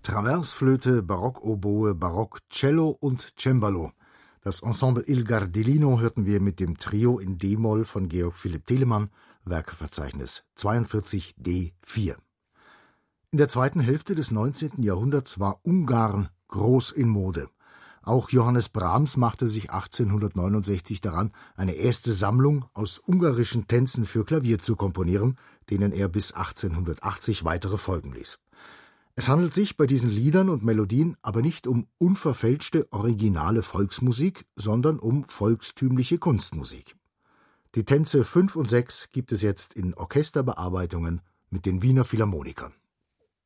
Traversflöte, Barockoboe, Barockcello und Cembalo. Das Ensemble Il Gardellino hörten wir mit dem Trio in d-Moll von Georg Philipp Telemann, Werkeverzeichnis 42 D4. In der zweiten Hälfte des 19. Jahrhunderts war Ungarn groß in Mode. Auch Johannes Brahms machte sich 1869 daran, eine erste Sammlung aus ungarischen Tänzen für Klavier zu komponieren, denen er bis 1880 weitere folgen ließ. Es handelt sich bei diesen Liedern und Melodien aber nicht um unverfälschte, originale Volksmusik, sondern um volkstümliche Kunstmusik. Die Tänze 5 und 6 gibt es jetzt in Orchesterbearbeitungen mit den Wiener Philharmonikern.